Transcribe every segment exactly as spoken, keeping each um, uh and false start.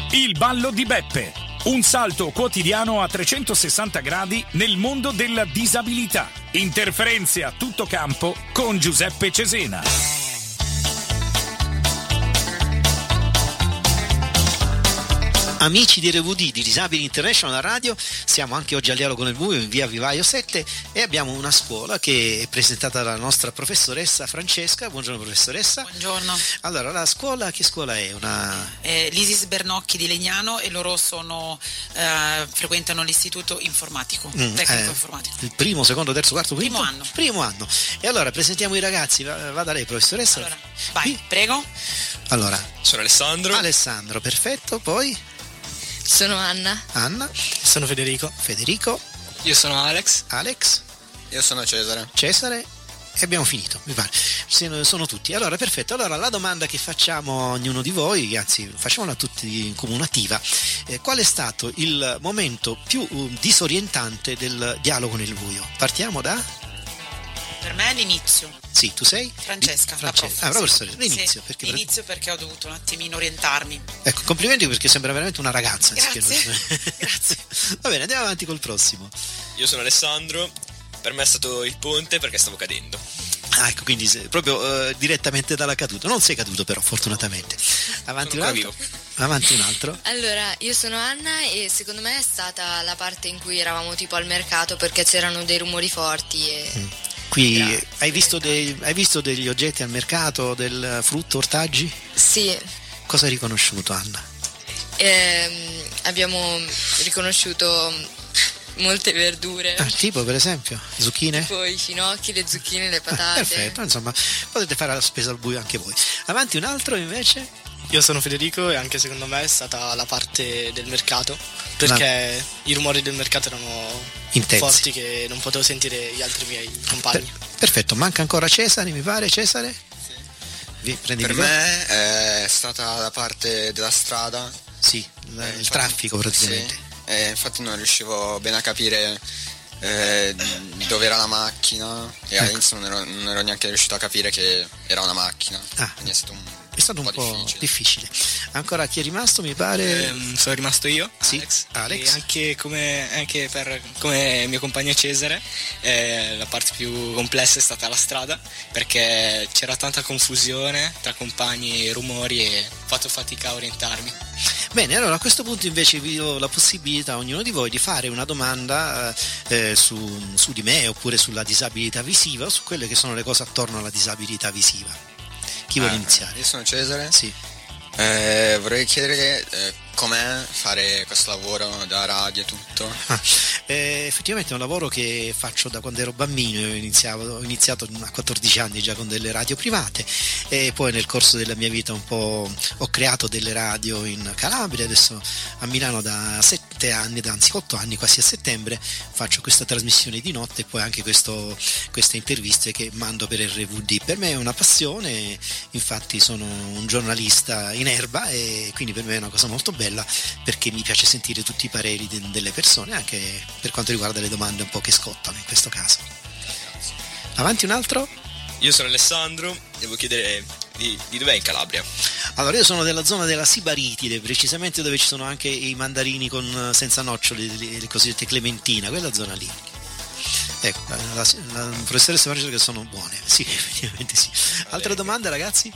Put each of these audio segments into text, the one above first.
Il ballo di Beppe. Un salto quotidiano a trecentosessanta gradi nel mondo della disabilità. Interferenze a tutto campo con Giuseppe Cesena. Amici di R V D, di Disabili International Radio, siamo anche oggi al Dialogo nel Buio in via Vivaio sette e abbiamo una scuola che è presentata dalla nostra professoressa Francesca. Buongiorno professoressa. Buongiorno. Allora, la scuola, che scuola è? Una... Eh, L'Isis Bernocchi di Legnano, e loro sono eh, frequentano l'istituto informatico, mm, tecnico eh, informatico. Il primo, secondo, terzo, quarto, quinto? Primo anno. Primo anno. E allora presentiamo i ragazzi, vada lei professoressa. Allora, vai, Qui. prego. Allora, sono Alessandro. Alessandro, perfetto, poi... Sono Anna. Anna. Sono Federico. Federico. Io sono Alex. Alex. Io sono Cesare. Cesare. E abbiamo finito, mi pare. Sono tutti. Allora, perfetto. Allora, la domanda che facciamo a ognuno di voi, anzi, facciamola a tutti in comunicativa. Eh, qual è stato il momento più uh, disorientante del dialogo nel buio? Partiamo da... Per me è l'inizio. Sì, tu sei? Francesca, Di... la Francesca. prof. Ah, professore, Sì. l'inizio. Sì, perché... l'inizio perché ho dovuto un attimino orientarmi. Ecco, complimenti perché sembra veramente una ragazza. Grazie. Che... Grazie. Va bene, andiamo avanti col prossimo. Io sono Alessandro. Per me è stato il ponte perché stavo cadendo. Ah, ecco, quindi sei proprio uh, direttamente dalla caduta. Non sei caduto però, fortunatamente. Avanti un altro. Avanti un altro. Allora, io sono Anna e secondo me è stata la parte in cui eravamo tipo al mercato perché c'erano dei rumori forti e... Mm. Qui Era hai visto, dei, hai visto degli oggetti al mercato, del frutto, ortaggi? Sì. Cosa hai riconosciuto, Anna? Ehm, abbiamo riconosciuto molte verdure. Ah, tipo per esempio zucchine? Tipo i finocchi, le zucchine, le patate. Perfetto, insomma, potete fare la spesa al buio anche voi. Avanti un altro invece? Io sono Federico e anche secondo me è stata la parte del mercato, perché no. I rumori del mercato erano intensi, forti, che non potevo sentire gli altri miei compagni. Per, perfetto, manca ancora Cesare, mi pare. Cesare? Sì. Vi, prendi per me è stata la parte della strada. Sì, l- eh, il infatti, traffico praticamente. Sì, e infatti non riuscivo bene a capire eh, dove era la macchina e ecco. All'inizio non ero, non ero neanche riuscito a capire che era una macchina. Ah. Quindi è stato un È stato un, un po', po difficile. difficile. Ancora chi è rimasto, mi pare? Eh, sono rimasto io, sì, Alex. Alex. E anche come, anche per come mio compagno Cesare, eh, la parte più complessa è stata la strada, perché c'era tanta confusione tra compagni e rumori e ho fatto fatica a orientarmi. Bene, allora a questo punto invece vi do la possibilità a ognuno di voi di fare una domanda eh, su, su di me, oppure sulla disabilità visiva, o su quelle che sono le cose attorno alla disabilità visiva. Chi vuole ah, iniziare? Io sono Cesare. Sì. Eh, vorrei chiedere eh, com'è fare questo lavoro da radio e tutto. Ah, eh, effettivamente è un lavoro che faccio da quando ero bambino. Io iniziavo, ho iniziato a quattordici anni già con delle radio private e poi nel corso della mia vita un po' ho creato delle radio in Calabria. Adesso a Milano da sette anni, anzi otto anni, quasi a settembre, faccio questa trasmissione di notte e poi anche questo, queste interviste che mando per R V D. Per me è una passione, infatti sono un giornalista in erba e quindi per me è una cosa molto bella, perché mi piace sentire tutti i pareri de- delle persone, anche per quanto riguarda le domande un po' che scottano in questo caso. Avanti un altro? Io sono Alessandro, devo chiedere di, di dov'è in Calabria? Allora, io sono della zona della Sibaritide, precisamente dove ci sono anche i mandarini con senza nocciole, le, le cosiddette clementina, quella zona lì. Ecco, la, la professoressa Francesca che sono buone, sì, effettivamente sì. Altre domande, ragazzi?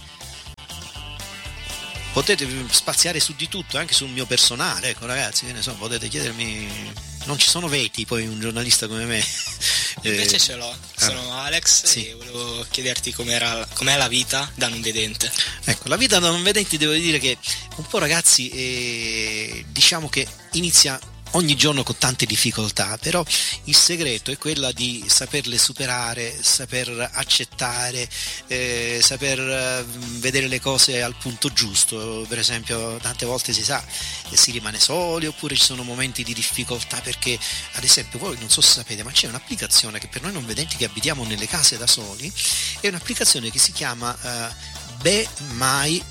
Potete spaziare su di tutto, anche sul mio personale, ecco ragazzi, che ne so, potete chiedermi, non ci sono veti, poi un giornalista come me. Io invece eh, ce l'ho, sono ah, Alex sì. E volevo chiederti com'era, com'è la vita da non vedente. Ecco, la vita da non vedenti, devo dire che un po' ragazzi, eh, diciamo che inizia ogni giorno con tante difficoltà, però il segreto è quella di saperle superare, saper accettare, eh, saper eh, vedere le cose al punto giusto. Per esempio, tante volte si sa, eh, si rimane soli, oppure ci sono momenti di difficoltà perché, ad esempio, voi non so se sapete, ma c'è un'applicazione che per noi non vedenti che abitiamo nelle case da soli, è un'applicazione che si chiama eh, Be My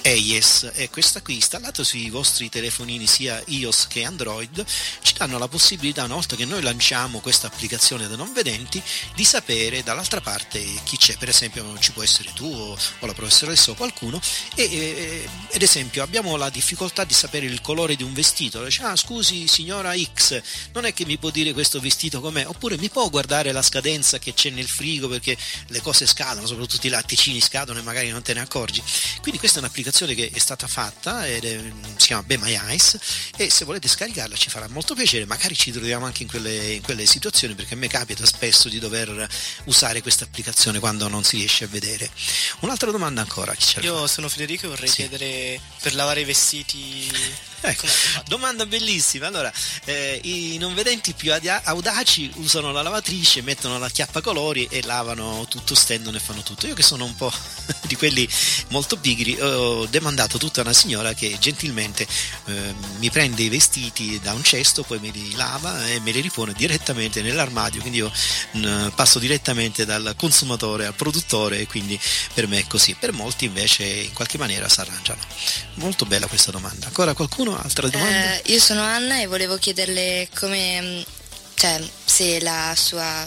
Eyes, e questa qui, installata sui vostri telefonini sia iOS che Android, ci danno la possibilità, una volta che noi lanciamo questa applicazione da non vedenti, di sapere dall'altra parte chi c'è. Per esempio ci può essere tu o, o la professoressa o qualcuno, e eh, ad esempio abbiamo la difficoltà di sapere il colore di un vestito. Dice, ah scusi signora X, non è che mi può dire questo vestito com'è? Oppure mi può guardare la scadenza che c'è nel frigo, perché le cose scadono, soprattutto i latticini scadono e magari non te ne accorgi. Quindi questa è un'applicazione che è stata fatta ed è, si chiama Be My Eyes, e se volete scaricarla ci farà molto piacere. Magari ci troviamo anche in quelle, in quelle situazioni, perché a me capita spesso di dover usare questa applicazione quando non si riesce a vedere. Un'altra domanda ancora, chi c'è? Io sono Federico e vorrei Sì. chiedere per lavare i vestiti. Ecco, domanda bellissima. Allora, eh, i non vedenti più adia- audaci usano la lavatrice, mettono la chiappacolori e lavano tutto, stendono e fanno tutto. Io, che sono un po' di quelli molto pigri, ho demandato tutta una signora che gentilmente eh, mi prende i vestiti da un cesto, poi me li lava e me li ripone direttamente nell'armadio. Quindi io mh, passo direttamente dal consumatore al produttore, e quindi per me è così. Per molti invece in qualche maniera si arrangiano. Molto bella questa domanda. Ancora qualcuno? Altra domanda? Eh, io sono Anna e volevo chiederle come, cioè, se la sua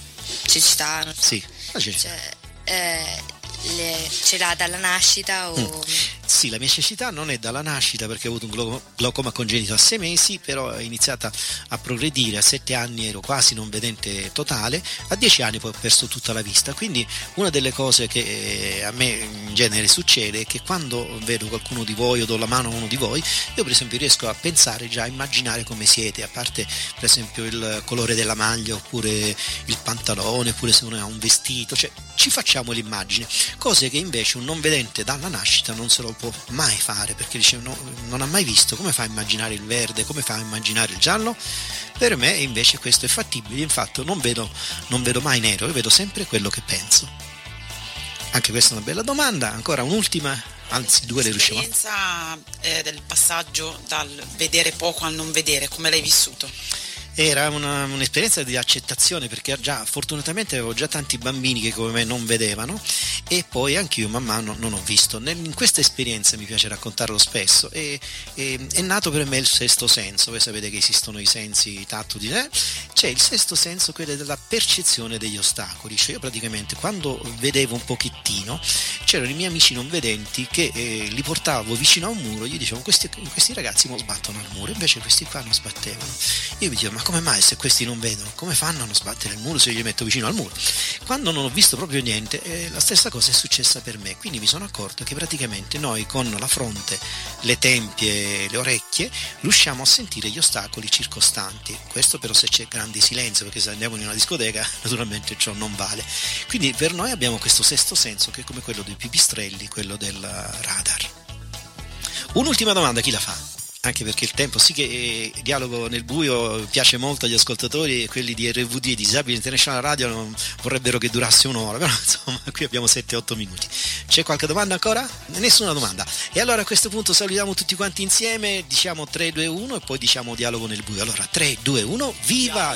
cecità, non so, Sì, la cecità. cioè, eh, le, ce l'ha dalla nascita o... Mm. Sì, la mia cecità non è dalla nascita, perché ho avuto un glau- glaucoma congenito a sei mesi, però è iniziata a progredire. A sette anni ero quasi non vedente totale, a dieci anni poi ho perso tutta la vista. Quindi una delle cose che eh, a me in genere succede è che quando vedo qualcuno di voi o do la mano a uno di voi, io per esempio riesco a pensare, già a immaginare come siete, a parte per esempio il colore della maglia, oppure il pantalone, oppure se uno ha un vestito, cioè ci facciamo l'immagine, cose che invece un non vedente dalla nascita non se lo può mai fare, perché dice no, non ha mai visto. Come fa a immaginare il verde, come fa a immaginare il giallo? Per me invece questo è fattibile. Infatti non vedo, non vedo mai nero, io vedo sempre quello che penso. Anche questa è una bella domanda. Ancora un'ultima, anzi due le riusciamo a... L'esperienza eh, del passaggio dal vedere poco al non vedere, come l'hai vissuto? Era una, un'esperienza di accettazione, perché già fortunatamente avevo già tanti bambini che come me non vedevano, e poi anch'io man mano non ho visto. In questa esperienza, mi piace raccontarlo spesso, e, e, è nato per me il sesto senso. Voi sapete che esistono i sensi tatto di te, c'è il sesto senso, quello della percezione degli ostacoli. Cioè io praticamente quando vedevo un pochettino, c'erano i miei amici non vedenti che eh, li portavo vicino a un muro, gli dicevo questi, questi ragazzi mo sbattono al muro, invece questi qua non sbattevano. Io mi dicevo, ma come mai, se questi non vedono, come fanno a non sbattere il muro se io li metto vicino al muro? Quando non ho visto proprio niente, eh, la stessa cosa è successa per me. Quindi mi sono accorto che praticamente noi con la fronte, le tempie, le orecchie riusciamo a sentire gli ostacoli circostanti. Questo però se c'è grande silenzio, perché se andiamo in una discoteca naturalmente ciò non vale. Quindi per noi abbiamo questo sesto senso, che è come quello dei pipistrelli, quello del radar. Un'ultima domanda, chi la fa? Anche perché il tempo, sì che eh, Dialogo nel buio piace molto agli ascoltatori, e quelli di R V D e Disabili International Radio non vorrebbero che durasse un'ora, però insomma qui abbiamo sette otto minuti. C'è qualche domanda ancora? Nessuna domanda. E allora a questo punto salutiamo tutti quanti insieme, diciamo tre due uno e poi diciamo Dialogo nel buio. Allora tre due uno, viva!